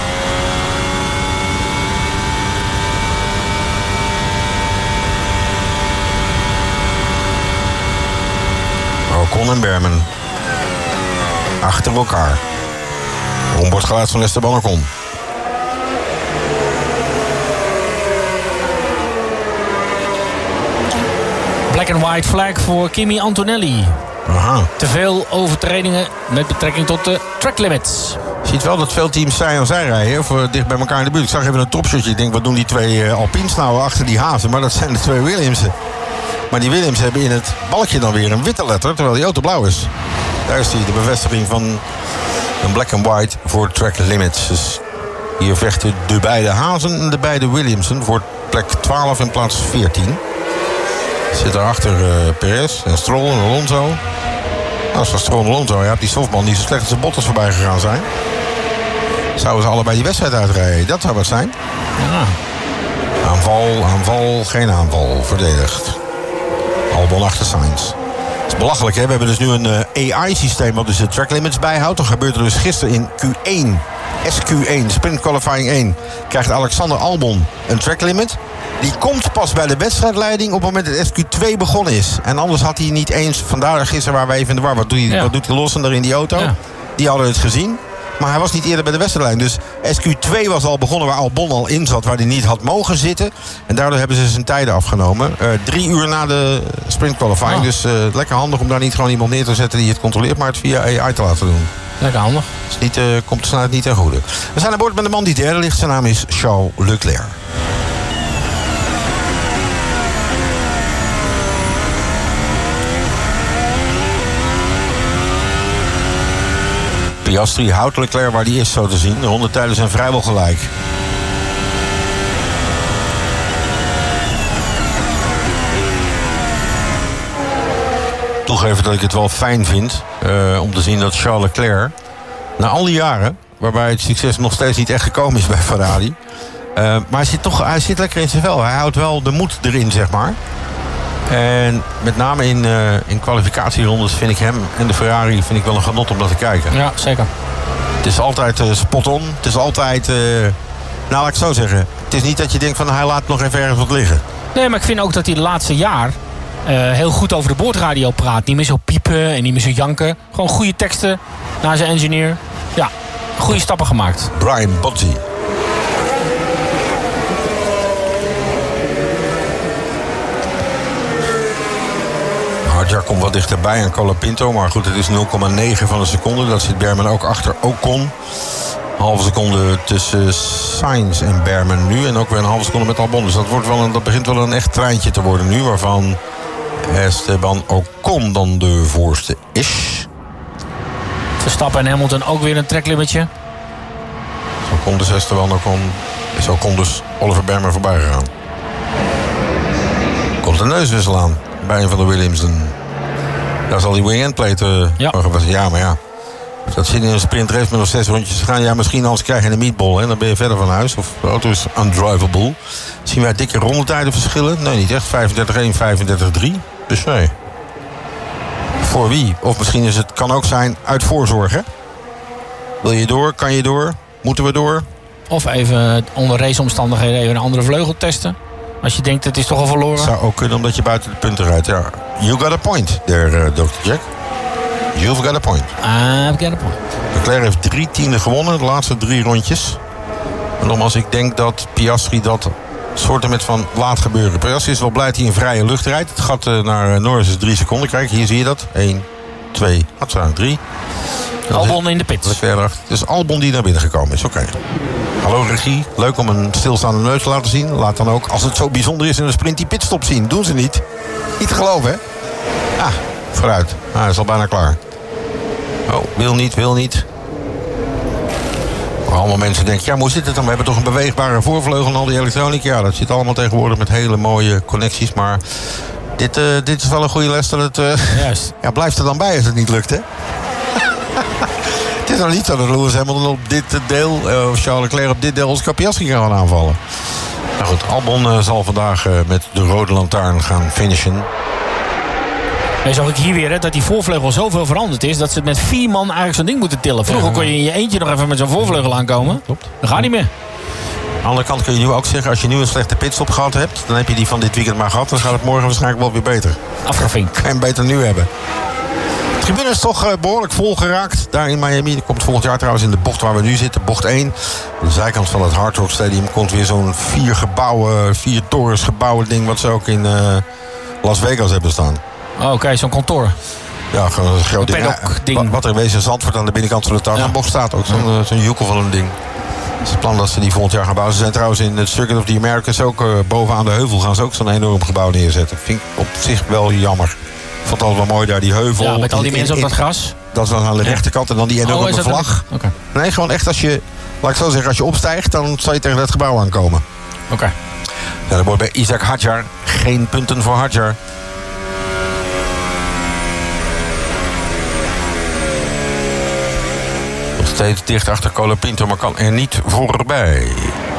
Ocon en Berman. Achter elkaar. Onboardgeluid van Esteban Ocon. Black and white flag voor Kimi Antonelli. Aha. Te veel overtredingen met betrekking tot de track limits. Je ziet wel dat veel teams zij aan zij rijden. Of uh, dicht bij elkaar in de buurt. Ik zag even een topshotje. Ik denk, wat doen die twee uh, Alpines nou achter die hazen? Maar dat zijn de twee Williamsen. Maar die Williams hebben in het balkje dan weer een witte letter. Terwijl die auto blauw is. Daar is die, de bevestiging van een black and white voor track limits. Dus hier vechten de beide hazen en de beide Williamsen voor plek twaalf in plaats veertien. Zit daarachter uh, Perez en Stroll en Alonso. Nou, dat is van Stroll en Alonso. Ja, die softman die zo slecht als de Bottas voorbij gegaan zijn. Zouden ze allebei die wedstrijd uitrijden? Dat zou wat zijn. Ja. Aanval, aanval, geen aanval. Verdedigd. Albon achter Sainz. Het is belachelijk, hè? We hebben dus nu een uh, A I-systeem wat dus de track limits bijhoudt. Dat gebeurde dus gisteren in Q één. S Q één, Sprint Qualifying één. Krijgt Alexander Albon een track limit. Die komt pas bij de wedstrijdleiding op het moment dat S Q twee begonnen is. En anders had hij niet eens... Vandaar gisteren waren we even in de war. Wat doet hij, ja. wat doet hij los en daar in die auto? Ja. Die hadden het gezien. Maar hij was niet eerder bij de wedstrijdleiding. Dus S Q twee was al begonnen waar Albon al in zat. Waar hij niet had mogen zitten. En daardoor hebben ze zijn tijden afgenomen. Uh, drie uur na de sprint qualifying. Ah. Dus uh, lekker handig om daar niet gewoon iemand neer te zetten die het controleert. Maar het via A I te laten doen. Lekker handig. Dus niet, uh, komt de snelheid niet ten goede. We zijn aan boord met de man die derde ligt. Zijn naam is Charles Leclerc. Piastri houdt Leclerc waar die is, zo te zien. De rondetijden zijn vrijwel gelijk. Toegeven dat ik het wel fijn vind uh, om te zien dat Charles Leclerc, na al die jaren, waarbij het succes nog steeds niet echt gekomen is bij Ferrari, uh, maar hij zit toch hij zit lekker in zijn vel. Hij houdt wel de moed erin, zeg maar. En met name in, uh, in kwalificatierondes vind ik hem en de Ferrari vind ik wel een genot om dat te kijken. Ja, zeker. Het is altijd uh, spot on. Het is altijd, uh, nou laat ik het zo zeggen. Het is niet dat je denkt van hij laat nog even ergens wat liggen. Nee, maar ik vind ook dat hij de laatste jaar uh, heel goed over de boordradio praat. Niet meer zo piepen en niet meer zo janken. Gewoon goede teksten naar zijn engineer. Ja, goede stappen gemaakt. Brian Bozzi. Hadjar komt wat dichterbij aan Colapinto. Maar goed, het is nul komma negen van een seconde. Dat zit Berman ook achter Ocon. Halve seconde tussen Sainz en Berman nu. En ook weer een halve seconde met Albon. Dus dat, wordt wel een, dat begint wel een echt treintje te worden nu. Waarvan Esteban Ocon dan de voorste is. Verstappen en Hamilton ook weer een treklimmetje. Ocon dus Esteban Ocon. Is Ocon dus Oliver Berman voorbij gegaan. Komt een neuswissel aan bij een van de Williamson. Daar zal die wing-end plate uh, ja. ja, maar ja. Dat zit in een sprintrace met nog zes rondjes te gaan. Ja, misschien anders krijg je een meatball en dan ben je verder van huis. Of de auto is undrivable. Zien wij dikke rondetijden verschillen? Nee, niet echt. vijfendertig één, vijfendertig drie. Dus nee. Voor wie? Of misschien is het, kan ook zijn uit voorzorg, hè? Wil je door? Kan je door? Moeten we door? Of even onder raceomstandigheden even een andere vleugel testen. Als je denkt, het is toch al verloren. Zou ook kunnen, omdat je buiten de punten rijdt. Ja. You got a point there, uh, dokter Jack. You've got a point. I've got a point. Leclerc heeft drie tienden gewonnen, de laatste drie rondjes. En nogmaals, ik denk dat Piastri dat soorten met van laat gebeuren. Piastri is wel blij dat hij in vrije lucht rijdt. Het gat uh, naar Norris is drie seconden. Kijk, hier zie je dat. één, twee, wat zijn drie. Albon in de pits. Leclerc erachter. Het is Albon die naar binnen gekomen is. Oké. Okay. Hallo regie, leuk om een stilstaande neus te laten zien. Laat dan ook, als het zo bijzonder is, in een sprint die pitstop zien. Doen ze niet. Niet te geloven, hè? Ah, vooruit. Ah, hij is al bijna klaar. Oh, wil niet, wil niet. Waar allemaal mensen denken, ja, hoe zit het dan? We hebben toch een beweegbare voorvleugel en al die elektronica. Ja, dat zit allemaal tegenwoordig met hele mooie connecties. Maar dit, uh, dit is wel een goede les dat het... Uh, Juist. Ja, blijft er dan bij als het niet lukt, hè? Het is nog niet zo dat Lewis Hamilton op dit deel, uh, of Charles Leclerc op dit deel Oscar Piastri gaan aanvallen. Nou goed, Albon uh, zal vandaag uh, met de rode lantaarn gaan finishen. Nee, zag ik hier weer hè, dat die voorvleugel zoveel veranderd is dat ze het met vier man eigenlijk zo'n ding moeten tillen. Vroeger kon je in je eentje nog even met zo'n voorvleugel aankomen. Klopt. Dat gaat niet meer. Aan de andere kant kun je nu ook zeggen, als je nu een slechte pitstop gehad hebt, dan heb je die van dit weekend maar gehad, dan gaat het morgen waarschijnlijk wel weer beter. Afgevinkt. Kan je hem beter nu hebben. De tribune is toch uh, behoorlijk vol geraakt. Daar in Miami. Dat komt volgend jaar trouwens in de bocht waar we nu zitten. Bocht één. Aan de zijkant van het Hard Rock Stadium komt weer zo'n vier gebouwen, vier torens gebouwen ding wat ze ook in uh, Las Vegas hebben staan. Oh, oké, okay, zo'n kantoor. Ja, gewoon een groot ding. ding. Wat, wat er wezen in Zandvoort aan de binnenkant van de Tarzanbocht staat. Ook zo'n uh, zo'n joekel van een ding. Het is het plan dat ze die volgend jaar gaan bouwen. Ze zijn trouwens in het Circuit of the Americas ook uh, bovenaan de heuvel gaan ze ook zo'n enorm gebouw neerzetten. Vind ik op zich wel jammer. Ik vond het altijd wel mooi daar, die heuvel. Ja, met al die in, mensen in, op dat gras. Dat is dan aan de ja. rechterkant en dan die enorme oh, vlag. Okay. Nee, gewoon echt als je, laat ik zo zeggen, als je opstijgt, dan zal je tegen dat gebouw aankomen. Oké. Okay. Ja, dan wordt bij Isaac Hadjar geen punten voor Hadjar. Nog steeds dicht achter Colapinto, maar kan er niet voorbij.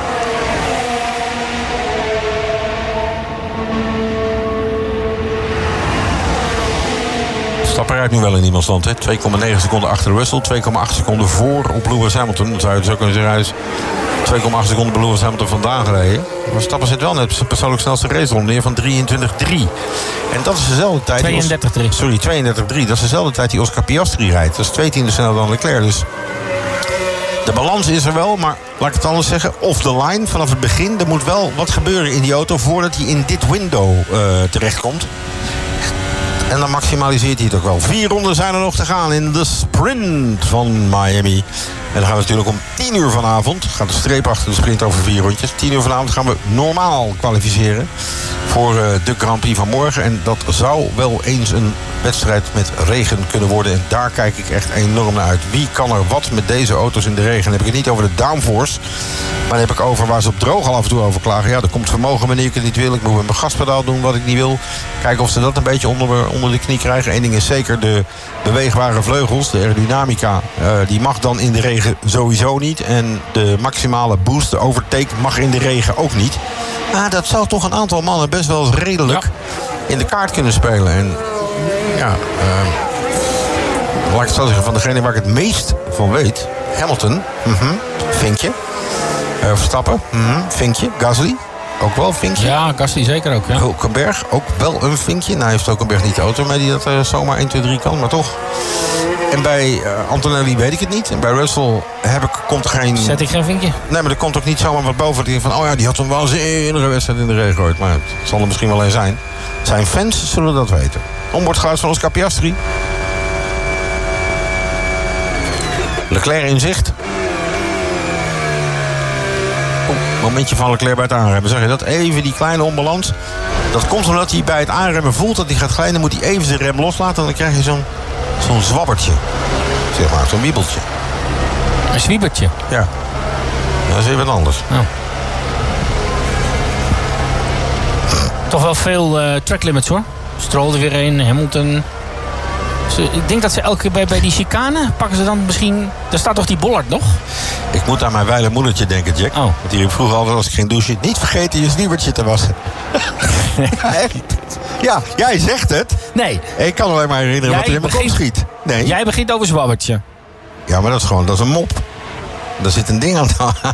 Verstappen rijdt nu wel in iemands land. twee komma negen seconden achter Russell. twee komma acht seconden voor op Lewis Hamilton. Dan zou je dus ook kunnen zeggen, hij is twee komma acht seconden bij Lewis Hamilton vandaan gereden. Verstappen zit wel net zijn persoonlijk snelste raceronde neer van drieëntwintig drie. En dat is dezelfde tijd... tweeëndertig drie. Sorry, tweeëndertig drie. Dat is dezelfde tijd die Oscar Piastri rijdt. Dat is twee tienden sneller dan Leclerc. Dus de balans is er wel, maar laat ik het anders zeggen. Off the line, vanaf het begin. Er moet wel wat gebeuren in die auto voordat hij in dit window uh, terechtkomt. En dan maximaliseert hij het ook wel. Vier ronden zijn er nog te gaan in de sprint van Miami. En dan gaan we natuurlijk om tien uur vanavond. Gaat de streep achter de sprint over vier rondjes. tien uur vanavond gaan we normaal kwalificeren voor uh, de Grand Prix van morgen. En dat zou wel eens een wedstrijd met regen kunnen worden. En daar kijk ik echt enorm naar uit. Wie kan er wat met deze auto's in de regen? Dan heb ik het niet over de downforce. Maar dan heb ik over waar ze op droog al af en toe over klagen. Ja, er komt vermogen wanneer ik het niet wil. Ik moet met mijn gaspedaal doen wat ik niet wil. Kijken of ze dat een beetje onder, onder de knie krijgen. Eén ding is zeker, de beweegbare vleugels, de aerodynamica, uh, die mag dan in de regen sowieso niet. En de maximale boost, de overtake, mag in de regen ook niet. Maar dat zou toch een aantal mannen best wel eens redelijk ja. in de kaart kunnen spelen. En ja, uh, laat ik het zo zeggen, van degene waar ik het meest van weet, Hamilton, mm-hmm, vinkje. Uh, Verstappen, mm-hmm, vinkje. Gasly, ook wel een vinkje. Ja, Gasly zeker ook. Ja. Hulkenberg, ook wel een vinkje. Nou heeft Hulkenberg niet de auto mee die dat uh, zomaar één, twee, drie kan, maar toch. En bij uh, Antonelli weet ik het niet. En bij Russell heb ik, komt er geen... Zet ik geen vinkje? Nee, maar er komt ook niet zomaar wat boven. Die van, oh ja, die had een waanzinnige wedstrijd in de regen gegooid. Maar het zal er misschien wel een zijn. Zijn fans zullen dat weten. Onboardgeluid van Oscar Piastri. Leclerc in zicht. Momentje van Leclerc bij het aanremmen. Zeg je dat? Even die kleine onbalans. Dat komt omdat hij bij het aanremmen voelt dat hij gaat glijden. Dan moet hij even de rem loslaten. En dan krijg je zo'n zo'n zwabbertje. Zeg maar, zo'n wiebeltje. Een zwiebertje? Ja. Dat is weer wat anders. Oh. Toch wel veel uh, track limits hoor. Stroll er weer een, Hamilton. Ze, ik denk dat ze elke keer bij, bij die chicane pakken ze dan misschien... Daar staat toch die Bollard nog? Ik moet aan mijn wijle moedertje denken, Jack. Oh. Want die riep vroeger altijd als ik ging douchen... niet vergeten je zwiebertje te wassen. Ja, jij zegt het. Nee. Ik kan alleen maar herinneren jij wat er in mijn kop schiet. Nee. Jij begint over zwabbertje. Ja, maar dat is gewoon, dat is een mop. Daar zit een ding aan.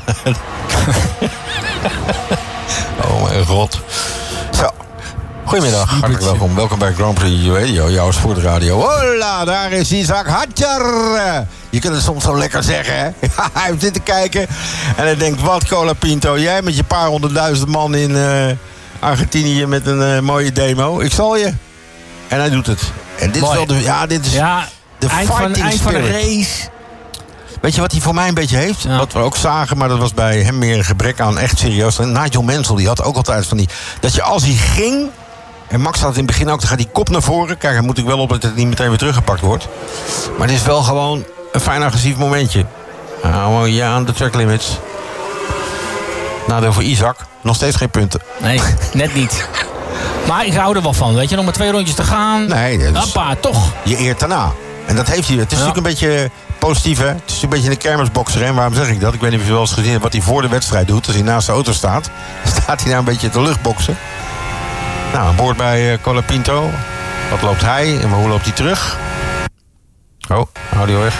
Oh mijn god. Zo. Goedemiddag, hartelijk welkom. Welkom bij Grand Prix Radio, jouw sportradio. Hola, daar is Isaac Hadjar. Je kunt het soms zo lekker zeggen, hè? Hij heeft zitten kijken en hij denkt, wat Colapinto, jij met je paar honderdduizend man in uh, Argentinië met een uh, mooie demo. Ik zal je. En hij doet het. En dit Mooi. is wel de, ja, dit is ja, de eind fighting van, eind spirit. van de race. Weet je wat hij voor mij een beetje heeft? Ja. Wat we ook zagen, maar dat was bij hem meer een gebrek aan echt serieus. Nigel Mansell, die had ook altijd van die... Dat je als hij ging... En Max had in het begin ook, dan gaat die kop naar voren. Kijk, hij moet ik wel op dat het niet meteen weer teruggepakt wordt. Maar het is wel gewoon een fijn agressief momentje. Nou ja, aan de track limits. Nadeel voor Isaac. Nog steeds geen punten. Nee, net niet. Maar ik hou er wel van. Weet je, nog maar twee rondjes te gaan. Nee, dat is... Hoppa, toch. Je eert daarna. En dat heeft hij. Het is Ja. natuurlijk een beetje positief, hè? Het is een beetje een kermisbokser. En waarom zeg ik dat? Ik weet niet of je wel eens gezien hebt wat hij voor de wedstrijd doet. Als hij naast de auto staat, staat hij daar een beetje te luchtboksen. Nou, aan boord bij uh, Colapinto. Wat loopt hij en hoe loopt hij terug? Oh, audio weg.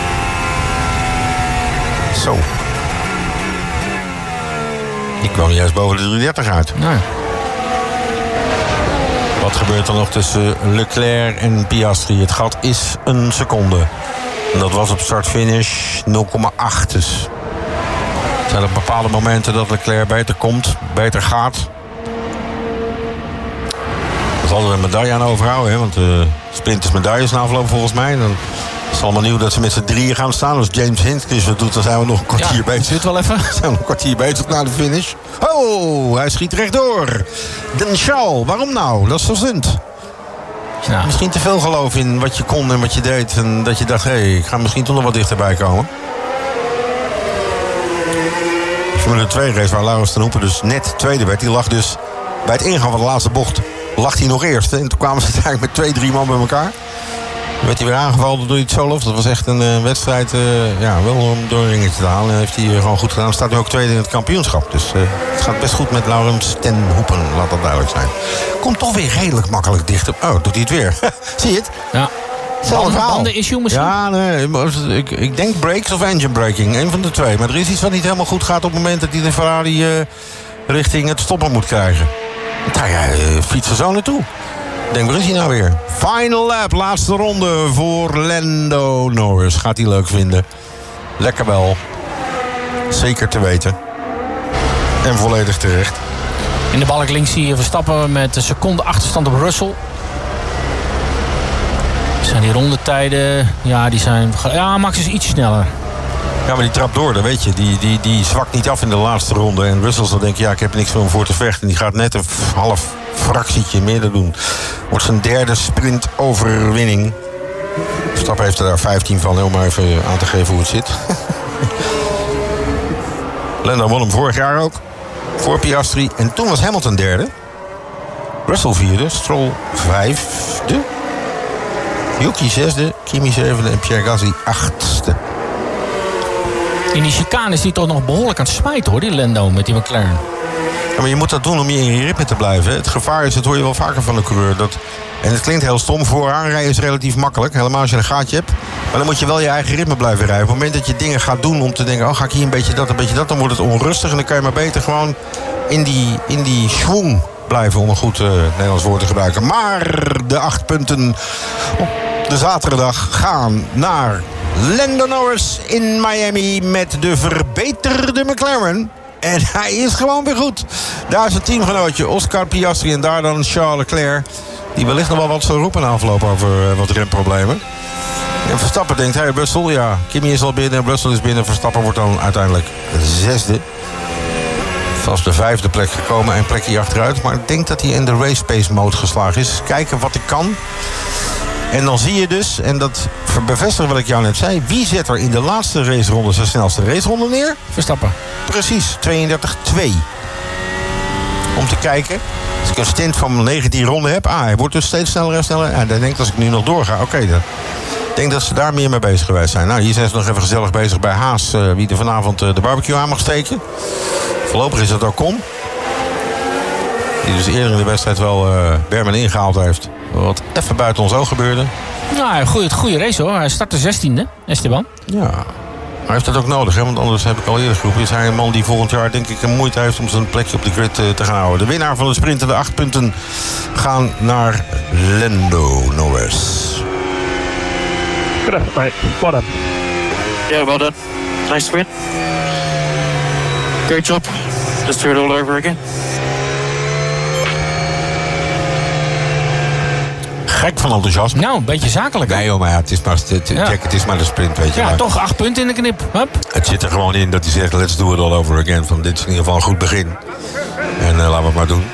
Zo. Die kwam juist boven de drieëndertig uit. Nou, Wat gebeurt er nog tussen Leclerc en Piastri? Het gat is een seconde. En dat was op start-finish nul komma acht. Dus er zijn op bepaalde momenten dat Leclerc beter komt, beter gaat. Er zal er een medaille aan overhouden, hè? Want de sprint is medailles na afloop volgens mij. Dan is het allemaal nieuw dat ze met z'n drieën gaan staan. Als James Hinchcliffe dat doet, dan zijn we nog een kwartier ja, bezig. duurt wel even. We zijn nog een kwartier bezig na de finish. Oh, hij schiet rechtdoor. Den Schaal, waarom nou? Dat is zo zund. Ja. Misschien te veel geloof in wat je kon en wat je deed. En dat je dacht, hé, hey, ik ga misschien toch nog wat dichterbij komen. De Formule twee race waar Laurens ten Hoepen dus net tweede werd. Die lag dus bij het ingaan van de laatste bocht. Lag hij nog eerst. En toen kwamen ze eigenlijk met twee, drie man bij elkaar. Toen werd hij weer aangevallen door iets Solov. Dat was echt een uh, wedstrijd, uh, ja, wel om door een ringetje te halen. En heeft hij uh, gewoon goed gedaan. Staat nu ook tweede in het kampioenschap. Dus uh, het gaat best goed met Laurens ten Hoepen, laat dat duidelijk zijn. Komt toch weer redelijk makkelijk dichter. Oh, doet hij het weer. Zie je het? Ja. Hetzelfde verhaal. Banden issue misschien? Ja, nee, ik, ik denk brakes of engine braking. Een van de twee. Maar er is iets wat niet helemaal goed gaat op het moment dat hij de Ferrari uh, richting het stoppen moet krijgen. Daar ja, uh, fietsen zo naartoe. Denk, waar is hij nou weer? Final lap, laatste ronde voor Lando Norris. Gaat hij leuk vinden. Lekker wel. Zeker te weten. En volledig terecht. In de balk links zie je Verstappen met een seconde achterstand op Russell. En die rondetijden, ja, die zijn... Ja, Max is iets sneller. Ja, maar die trapt door, dat weet je. Die, die, die zwakt niet af in de laatste ronde. En Russell zal denken, ja, ik heb niks om voor te vechten. En die gaat net een half fractietje meer doen. Wordt zijn derde sprintoverwinning. Verstappen heeft er daar vijftien van, om maar even aan te geven hoe het zit. Lando won hem vorig jaar ook. Voor Piastri. En toen was Hamilton derde. Russell vierde. Stroll vijfde. Yuki zesde. Kimi zevende. En Pierre Gasly achtste. In die chicane is hij toch nog behoorlijk aan het smijten, hoor, die Lando met die McLaren. Ja, maar je moet dat doen om je in je ritme te blijven. Het gevaar is, dat hoor je wel vaker van de coureur. Dat, en het klinkt heel stom, vooraan rijden is relatief makkelijk. Helemaal als je een gaatje hebt. Maar dan moet je wel je eigen ritme blijven rijden. Op het moment dat je dingen gaat doen om te denken... oh, ga ik hier een beetje dat, een beetje dat... dan wordt het onrustig en dan kan je maar beter gewoon in die, in die schwung blijven... om een goed uh, Nederlands woord te gebruiken. Maar de acht punten op de zaterdag gaan naar Lando Norris in Miami... met de verbeterde McLaren... En hij is gewoon weer goed. Daar is het teamgenootje Oscar Piastri en daar dan Charles Leclerc. Die wellicht nog wel wat zal roepen na afloop over uh, wat remproblemen. En Verstappen denkt, hey, Russell, ja, Kimi is al binnen, Russell is binnen. Verstappen wordt dan uiteindelijk zesde. Vast de vijfde plek gekomen, een plekje achteruit. Maar ik denk dat hij in de race pace mode geslagen is. Kijken wat ik kan. En dan zie je dus, en dat bevestigt wat ik jou net zei... wie zet er in de laatste raceronde zijn snelste raceronde neer? Verstappen. Precies, tweeëndertig twee. Om te kijken, als ik een stint van negentien ronden heb... ah, hij wordt dus steeds sneller en sneller. En dan denk ik, als ik nu nog doorga, oké, okay, dan... ik denk dat ze daar meer mee bezig geweest zijn. Nou, hier zijn ze nog even gezellig bezig bij Haas... Uh, wie er vanavond uh, de barbecue aan mag steken. Voorlopig is dat Ocon. Die dus eerder in de wedstrijd wel uh, Berman ingehaald heeft... wat even buiten ons oog gebeurde. Nou, goeie, goede race hoor. Hij startte zestiende, Esteban. Ja, maar hij heeft dat ook nodig, hè? Want anders heb ik al eerder geroepen... is hij een man die volgend jaar denk ik een moeite heeft... om zijn plekje op de grid uh, te gaan houden. De winnaar van de sprint en de acht punten gaan naar Lando Norris. Good effort, mate. Well done. Yeah, well done. Nice win. Great job. Just do it all over again. Gek van enthousiasme. Nou, een beetje zakelijk. Nee, joh, maar ja, het is maar, het, Ja. check, het is maar de sprint, weet je. Ja, maar toch acht punten in de knip. Hup. het zit er gewoon in dat hij zegt, let's do it all over again. Van, dit is in ieder geval een goed begin. En uh, laten we het maar doen.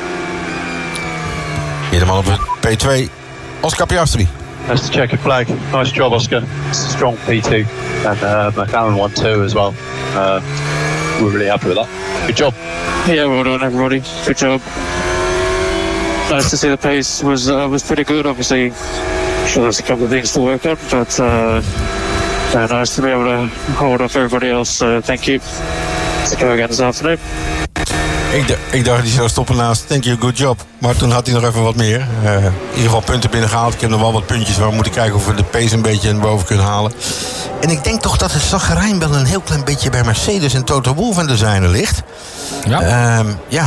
Hier de man op P twee, Oscar Piastri. That's the checkered flag. Nice job, Oscar. It's a strong P two. And uh, McLaren won two as well. Uh, we're really happy with that. Good job. Yeah, well done, everybody. Good job. Nice to see the pace was uh, was pretty good. Obviously, sure there's a couple of things to work on, but uh, yeah, nice to be able to hold off everybody else. So thank you. Let's go again this afternoon. Ik, d- ik dacht, hij zou stoppen naast thank you, good job. Maar toen had hij nog even wat meer. Uh, in ieder geval punten binnengehaald. Ik heb nog wel wat puntjes waar we moeten kijken of we de pace een beetje naar boven kunnen halen. En ik denk toch dat het zagrijn wel een heel klein beetje bij Mercedes en Toto Wolff aan de zijne ligt. Ja. Um, ja.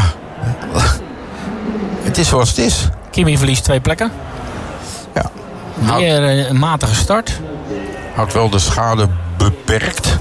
Het is zoals het is. Kimi verliest twee plekken. Ja. Weer een matige start. Houdt wel de schade beperkt.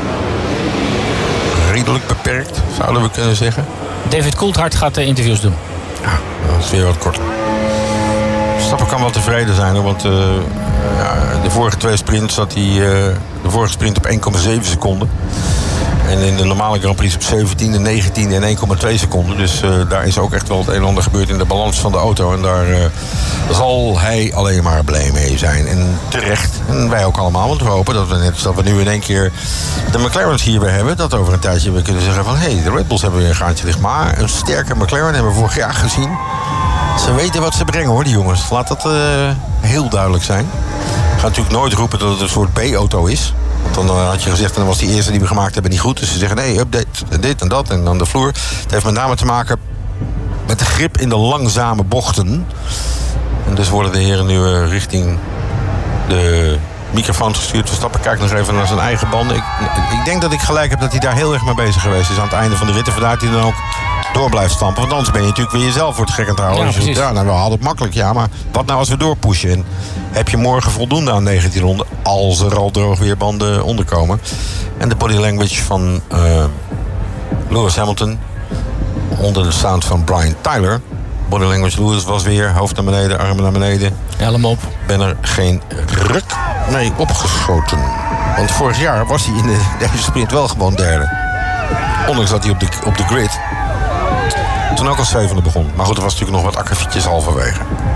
Redelijk beperkt, zouden we kunnen zeggen. David Coulthard gaat de interviews doen. Ja, dat is weer wat korter. Verstappen kan wel tevreden zijn, hoor, want uh, ja, de vorige twee sprints zat hij, uh, de vorige sprint op één komma zeven seconden. En in de normale Grand Prix op zeventiende, negentiende en één komma twee seconden. Dus uh, daar is ook echt wel het een en ander gebeurd in de balans van de auto. En daar uh, zal hij alleen maar blij mee zijn. En terecht. En wij ook allemaal. Want we hopen dat we net dat we nu in één keer de McLaren's hier weer hebben. Dat over een tijdje we kunnen zeggen van... hé, hey, de Red Bulls hebben weer een gaatje dicht. Maar een sterke McLaren hebben we vorig jaar gezien. Ze weten wat ze brengen, hoor, die jongens. Laat dat uh, heel duidelijk zijn. Ik ga natuurlijk nooit roepen dat het een soort B-auto is. Want dan had je gezegd, en dan was die eerste die we gemaakt hebben niet goed. Dus ze zeggen, nee, update, dit en dat en dan de vloer. Het heeft met name te maken met de grip in de langzame bochten. En dus worden de heren nu uh, richting de microfoons gestuurd. Verstappen kijkt nog even naar zijn eigen banden. Ik, ik denk dat ik gelijk heb dat hij daar heel erg mee bezig geweest is. Aan het einde van de rit. En vandaar dat hij dan ook door blijft stampen. Want anders ben je natuurlijk weer jezelf voor het gek aan het houden. Ja, dus je, ja, nou, we hadden het makkelijk, ja. Maar wat nou als we doorpushen? En heb je morgen voldoende aan negentien ronden? Als er al droog weer banden onderkomen. En de body language van uh, Lewis Hamilton. Onder de sound van Brian Tyler. Body language Lewis was weer. Hoofd naar beneden, armen naar beneden. Helm op. Ben er geen ruk mee opgeschoten. Want vorig jaar was hij in de, deze sprint wel gewoon derde. Ondanks dat hij op de, op de grid toen ook als zevende begon. Maar goed, er was natuurlijk nog wat akkefietjes halverwege.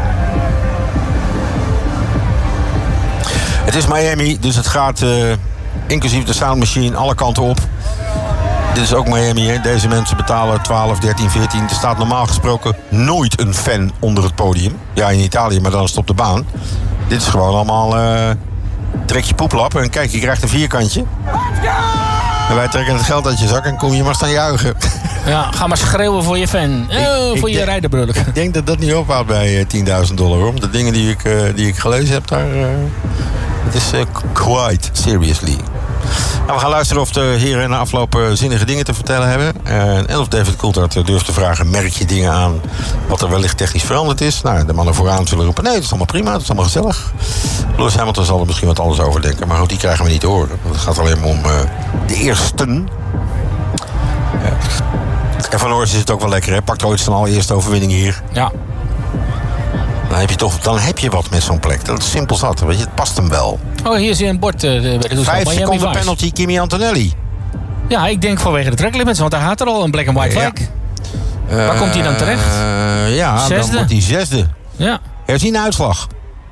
Het is Miami, dus het gaat uh, inclusief de sound machine alle kanten op. Dit is ook Miami, hè? Deze mensen betalen twaalf, dertien, veertien. Er staat normaal gesproken nooit een fan onder het podium. Ja, in Italië, maar dan is het op de baan. Dit is gewoon allemaal... Uh, trek je poeplap en kijk, je krijgt een vierkantje. En wij trekken het geld uit je zak en kom je maar staan juichen. Ja, ga maar schreeuwen voor je fan. Ik, oh, ik voor je denk, rijdenbrullen. Ik denk dat dat niet ophoudt bij uh, tienduizend dollar. Hoor. De dingen die ik, uh, die ik gelezen heb daar... Uh, het is uh, quite seriously. Nou, we gaan luisteren of de heren na afloop uh, zinnige dingen te vertellen hebben. Uh, en of David Coulthard uh, durft te vragen... merk je dingen aan wat er wellicht technisch veranderd is? Nou, de mannen vooraan zullen roepen... nee, het is allemaal prima, het is allemaal gezellig. Lewis Hamilton zal er misschien wat anders over denken. Maar goed, die krijgen we niet te horen. Het gaat alleen maar om uh, de eersten. Ja. En van Norris is het ook wel lekker, hè? Pakt ooit zijn allereerste overwinning hier. Ja. Dan heb je toch, dan heb je wat met zo'n plek. Dat is simpel zat, weet je, het past hem wel. Oh, hier zie je een bord. Uh, bij de Vijf seconden penalty, Kimi Antonelli. Ja, ik denk vanwege de track limits, want daar gaat er al een black and white flag. Ja. Uh, Waar komt hij dan terecht? Uh, ja, zesde. Dan wordt hij zesde. Ja. Herzien uitslag.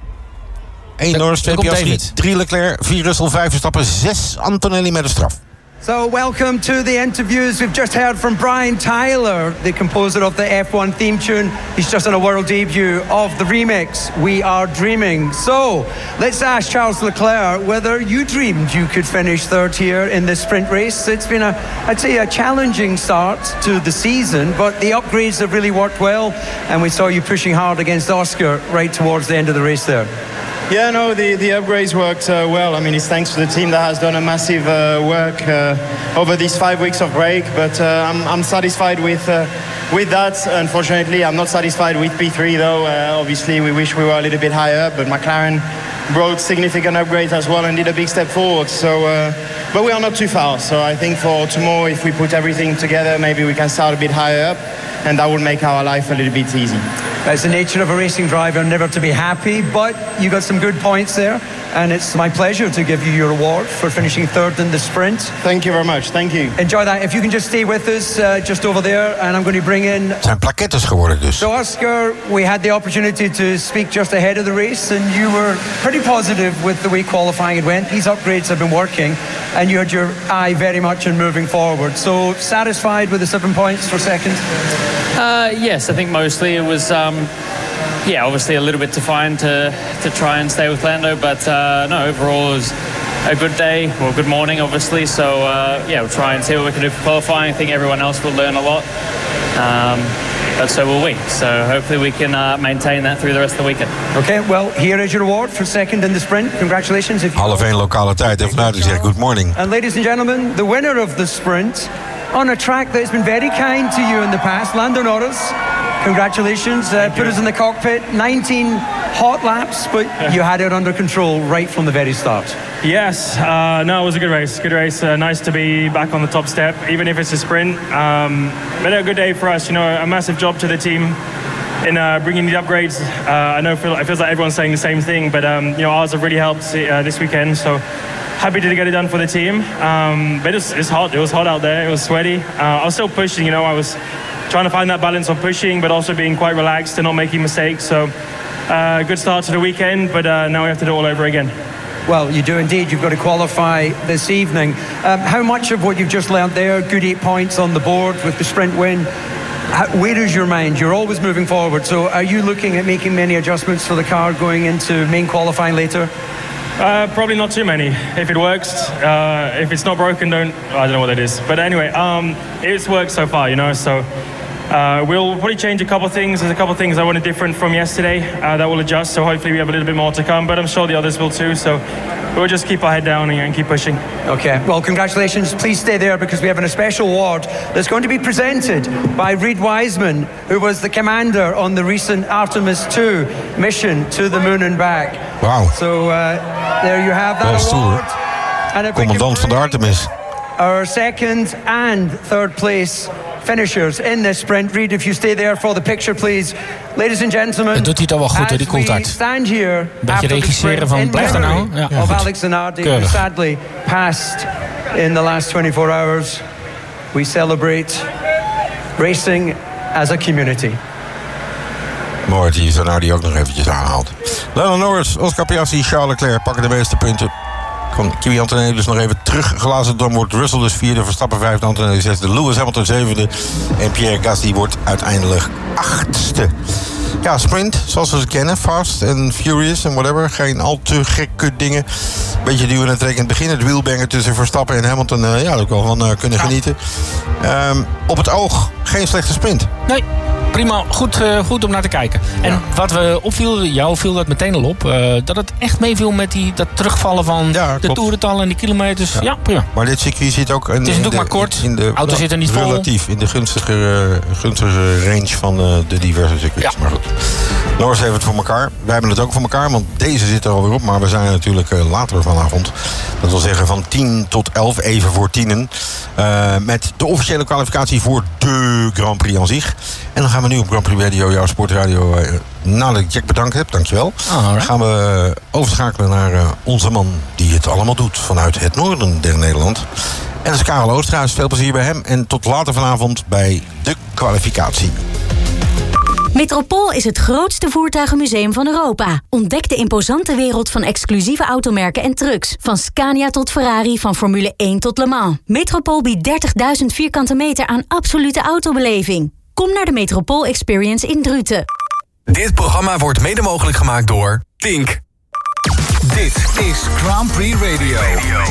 één Norris, twee Piastri, drie Leclerc, vier Russell, vijf Verstappen, zes Antonelli met een straf. So welcome to the interviews. We've just heard from Brian Tyler, the composer of the F one theme tune. He's just done a world debut of the remix, We Are Dreaming. So let's ask Charles Leclerc whether you dreamed you could finish third here in this sprint race. It's been, a, I'd say, a challenging start to the season, but the upgrades have really worked well, and we saw you pushing hard against Oscar right towards the end of the race there. Yeah, no, the, the upgrades worked uh, well. I mean, it's thanks to the team that has done a massive uh, work uh, over these five weeks of break. But uh, I'm, I'm satisfied with uh, with that. Unfortunately, I'm not satisfied with P three, though. Uh, obviously, we wish we were a little bit higher up. But McLaren brought significant upgrades as well and did a big step forward. So, uh, but we are not too far. So I think for tomorrow, if we put everything together, maybe we can start a bit higher up. And that will make our life a little bit easy. It's the nature of a racing driver never to be happy, but you got some good points there, and it's my pleasure to give you your award for finishing third in the sprint. Thank you very much. Thank you. Enjoy that. If you can just stay with us uh, just over there, and I'm going to bring in... Het zijn plaquettes geworden dus. So Oscar, we had the opportunity to speak just ahead of the race, and you were pretty positive with the way qualifying had went. These upgrades have been working, and you had your eye very much on moving forward. So satisfied with the seven points for second? Uh, yes, I think mostly it was, um, yeah, obviously a little bit to find to to try and stay with Lando, but uh, no, overall it was a good day, well, good morning, obviously. So uh, yeah, we'll try and see what we can do for qualifying. I think everyone else will learn a lot, um, but so will we. So hopefully we can uh, maintain that through the rest of the weekend. Okay, well, here is your award for second in the sprint. Congratulations. If Half één lokale tijd. Even naar te zeggen, good morning. And ladies and gentlemen, the winner of the sprint on a track that has been very kind to you in the past, Lando Norris. Congratulations. Uh, put us in the cockpit. nineteen hot laps, but you had it under control right from the very start. Yes. Uh, no, it was a good race. Good race. Uh, nice to be back on the top step, even if it's a sprint. Um, but a good day for us. You know, a massive job to the team in uh, bringing the upgrades. Uh, I know it feels, it feels like everyone's saying the same thing, but um, you know, ours have really helped uh, this weekend. So happy to get it done for the team. Um, but it's, it's hot. It was hot out there. It was sweaty. Uh, I was still pushing. You know, I was trying to find that balance of pushing, but also being quite relaxed and not making mistakes. So uh, good start to the weekend, but uh, now we have to do it all over again. Well, you do indeed. You've got to qualify this evening. Um, how much of what you've just learnt there, good eight points on the board with the sprint win, how, where is your mind? You're always moving forward. So are you looking at making many adjustments for the car going into main qualifying later? Uh, probably not too many. If it works, uh, if it's not broken, don't. I don't know what it is. But anyway, um, it's worked so far, you know. So uh, we'll probably change a couple of things. There's a couple of things I wanted different from yesterday uh, that will adjust. So hopefully we have a little bit more to come. But I'm sure the others will too. So we'll just keep our head down and, and keep pushing. Okay. Well, congratulations. Please stay there because we have a special award that's going to be presented by Reed Wiseman, who was the commander on the recent Artemis two mission to the moon and back. Wow. So uh, there you have that Wel award. stoer. Commandant van de Artemis. Our second and third place finishers in this sprint. Reid, if you stay there for the picture, please. Ladies and gentlemen, dat doet hij toch wel goed, hè, die koeltijd. Stand here een beetje regisseren van, blijf daar nou. Ja, of Alex Zanardi, who sadly passed in the last twenty-four hours. We celebrate racing as a community. Mooi dat hij Zanardi ook nog eventjes aanhaalt. Lando Norris, Oscar Piastri, Charles Leclerc pakken de meeste punten. Kan Kimi Antonelli dus nog even teruggelazen. Dan wordt Russell dus vierde, Verstappen vijfde, Antonelli zesde, Lewis Hamilton zevende. En Pierre Gasly wordt uiteindelijk achtste. Ja, sprint, zoals we ze kennen. Fast en furious en whatever. Geen al te gekke dingen. Beetje duwen en trekken in het begin. Het wheelbanger tussen Verstappen en Hamilton. Uh, ja, daar heb ik wel van uh, kunnen ja. genieten. Um, op het oog geen slechte sprint. Nee. Prima, goed, uh, goed om naar te kijken. En ja. wat we opviel, jou viel dat meteen al op... Uh, dat het echt meeviel met die, dat terugvallen van ja, de toerentallen en die kilometers. Ja. ja, prima. Maar dit circuit zit ook... In, het is natuurlijk maar kort, in de auto nou, zit er niet vol. Relatief, in de gunstige, uh, gunstige range van uh, de diverse circuits. Ja. Maar goed, Norris heeft het voor elkaar. Wij hebben het ook voor elkaar, want deze zit er alweer op. Maar we zijn natuurlijk uh, later vanavond. Dat wil zeggen van tien tot elf, even voor tienen. Uh, met de officiële kwalificatie voor de Grand Prix aan zich. En dan gaan we nu op Grand Prix Radio, jouw sportradio, uh, nadat ik Jack bedankt heb, dankjewel. Dan gaan we uh, overschakelen naar uh, onze man die het allemaal doet vanuit het noorden der Nederland. En dat is Karel Oosterhuis. Veel plezier bij hem en tot later vanavond bij de kwalificatie. Metropool is het grootste voertuigenmuseum van Europa. Ontdek de imposante wereld van exclusieve automerken en trucks. Van Scania tot Ferrari, van Formule één tot Le Mans. Metropool biedt dertigduizend vierkante meter aan absolute autobeleving. Kom naar de Metropool Experience in Druten. Dit programma wordt mede mogelijk gemaakt door Tink. Dit is Grand Prix Radio.